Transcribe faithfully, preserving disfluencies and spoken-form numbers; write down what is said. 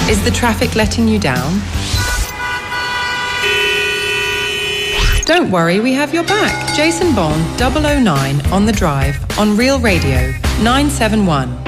Is the traffic letting you down? Don't worry, we have your back. Jason Bond, double oh nine, on the drive, on Real Radio, nine seven one.